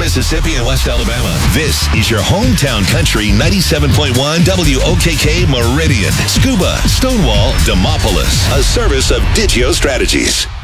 Mississippi, and West Alabama. This is your hometown country 97.1 WOKK Meridian. Scuba, Stonewall, Demopolis. A service of Digio Strategies.